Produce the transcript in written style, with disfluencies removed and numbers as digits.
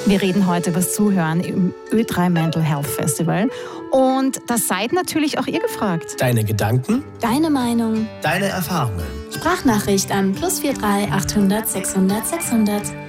Wir reden heute über das Zuhören im Ö3 Mental Health Festival. Und da seid natürlich auch ihr gefragt. Deine Gedanken, deine Meinung, deine Erfahrungen. Sprachnachricht an +43 800 600 600.